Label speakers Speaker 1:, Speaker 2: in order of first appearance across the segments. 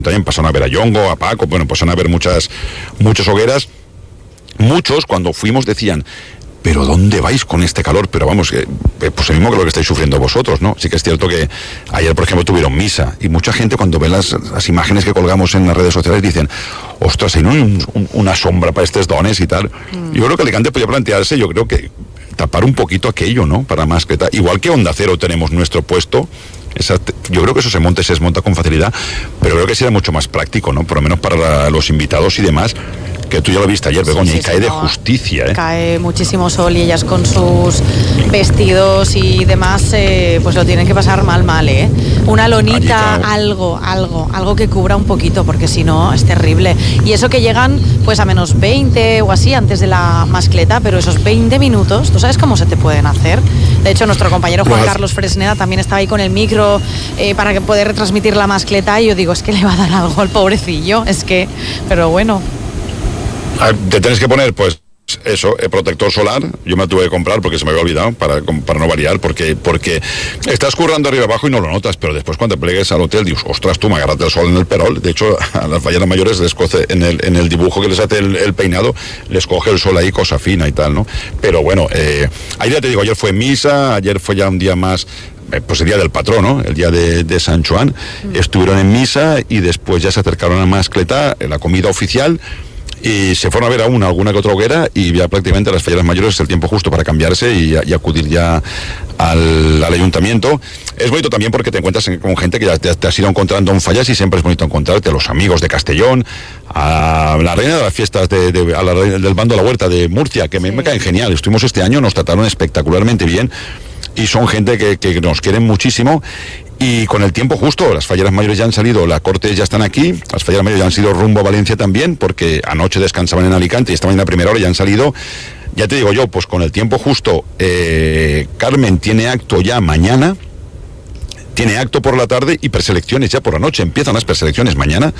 Speaker 1: también pasaron a ver a Yongo, a Paco, bueno, pasaron a ver muchas hogueras. Muchos, cuando fuimos, decían: ¿pero dónde vais con este calor? Pero vamos, pues el mismo que lo que estáis sufriendo vosotros, ¿no? Sí que es cierto que ayer, por ejemplo, tuvieron misa, y mucha gente, cuando ve las imágenes que colgamos en las redes sociales, dicen: ostras, hay una sombra para estos dones y tal. Yo creo que Alicante podría plantearse, yo creo que tapar un poquito aquello, ¿no? Para más que tal. Igual que Onda Cero tenemos nuestro puesto, yo creo que eso se desmonta con facilidad, pero creo que sería mucho más práctico, ¿no? Por lo menos para los invitados y demás, que tú ya lo viste ayer, Begoña, y cae de justicia, ¿eh?
Speaker 2: Cae muchísimo sol y ellas con sus vestidos y demás, pues lo tienen que pasar mal, ¿eh? Una lonita, algo que cubra un poquito, porque si no es terrible. Y eso que llegan pues a menos 20 o así antes de la mascleta, pero esos 20 minutos, ¿tú sabes cómo se te pueden hacer? De hecho, nuestro compañero Juan Carlos Fresneda también estaba ahí con el micro para que poder retransmitir la mascleta, y yo digo, es que le va a dar algo al pobrecillo, pero bueno.
Speaker 1: Te tienes que poner, pues, eso, protector solar. Yo me lo tuve que comprar porque se me había olvidado, para no variar, porque estás currando arriba abajo y no lo notas, pero después cuando te plegues al hotel dices: ostras, tú me agarraste el sol en el perol. De hecho, a las falleras mayores les coge en el dibujo que les hace el peinado, les coge el sol ahí, cosa fina y tal, ¿no? Pero bueno, ayer ya te digo, ayer fue misa, ayer fue ya un día más, pues el día del patrón, ¿no? El día de San Juan. Estuvieron en misa y después ya se acercaron a Mascleta, la comida oficial, y se fueron a ver alguna que otra hoguera, y ya prácticamente a las falleras mayores es el tiempo justo para cambiarse y acudir ya al ayuntamiento. Es bonito también porque te encuentras con gente que ya te has ido encontrando en fallas, y siempre es bonito encontrarte a los amigos de Castellón, a la reina de las fiestas, a la reina del bando de la huerta de Murcia, que me caen genial. Estuvimos este año, nos trataron espectacularmente bien, y son gente que nos quieren muchísimo. Y con el tiempo justo, las falleras mayores ya han salido, la corte ya están aquí, las falleras mayores ya han sido rumbo a Valencia también, porque anoche descansaban en Alicante y estaban en la primera hora y ya han salido. Ya te digo yo, pues con el tiempo justo, Carmen tiene acto ya mañana, tiene acto por la tarde y preselecciones ya por la noche. Empiezan las preselecciones mañana,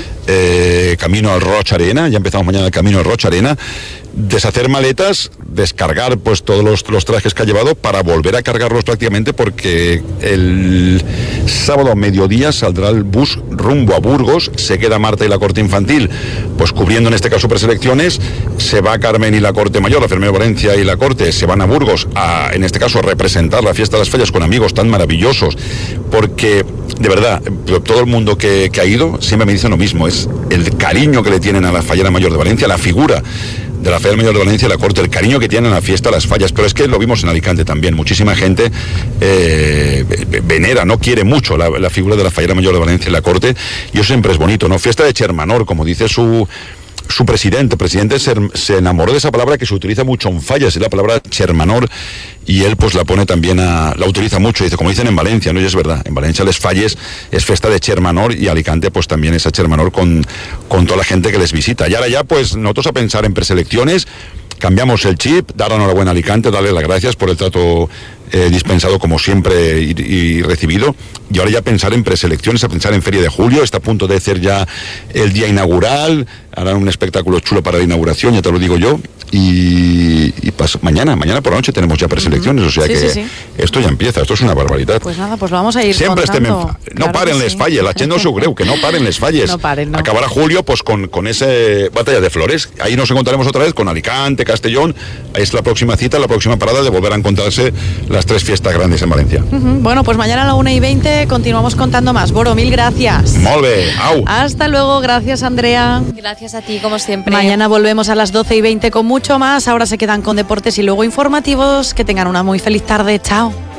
Speaker 1: camino al Roig Arena, ya empezamos mañana el camino al Roig Arena. Deshacer maletas, descargar pues todos los trajes que ha llevado para volver a cargarlos prácticamente, porque el sábado a mediodía saldrá el bus rumbo a Burgos, se queda Marta y la corte infantil pues cubriendo en este caso preselecciones, se va Carmen y la corte mayor, la Fermero Valencia y la corte se van a Burgos en este caso a representar la fiesta de las fallas con amigos tan maravillosos, porque de verdad todo el mundo que ha ido siempre me dice lo mismo, es el cariño que le tienen a la fallera mayor de Valencia, la figura de la Fallera Mayor de Valencia y la corte, el cariño que tienen a la fiesta, a las fallas. Pero es que lo vimos en Alicante también, muchísima gente venera, no quiere mucho la figura de la Fallera Mayor de Valencia y la corte, y eso siempre es bonito, ¿no? Fiesta de Chermanor, como dice su presidente. El presidente se enamoró de esa palabra que se utiliza mucho en fallas, es la palabra Chermanor, y él pues la pone también la utiliza mucho, dice, como dicen en Valencia, ¿no? Y es verdad, en Valencia les falles es fiesta de Chermanor, y Alicante pues también es a Chermanor con toda la gente que les visita. Y ahora ya pues nosotros a pensar en preselecciones, cambiamos el chip, dar enhorabuena a Alicante, darle las gracias por el trato dispensado como siempre y recibido, y ahora ya pensar en preselecciones, a pensar en Feria de Julio. Está a punto de ser ya el día inaugural, harán un espectáculo chulo para la inauguración, ya te lo digo yo, y mañana por la noche tenemos ya preselecciones, o sea sí. Esto ya empieza, esto es una barbaridad.
Speaker 2: Pues nada, pues vamos a ir
Speaker 1: siempre
Speaker 2: contando.
Speaker 1: No paren les falles, la gente no se creu, que no paren les falles.
Speaker 2: No paren, no.
Speaker 1: Acabará julio pues con ese batalla de flores, ahí nos encontraremos otra vez con Alicante, Castellón, es la próxima cita, la próxima parada de volver a encontrarse las tres fiestas grandes en Valencia.
Speaker 2: Bueno, pues mañana a la 1:20 continuamos contando más. Boro, mil gracias.
Speaker 1: Molt bé, au.
Speaker 2: Hasta luego, gracias Andrea.
Speaker 3: Gracias a ti, como siempre.
Speaker 2: Mañana volvemos a las 12:20 con mucho más. Ahora se quedan con deportes y luego informativos. Que tengan una muy feliz tarde. Chao.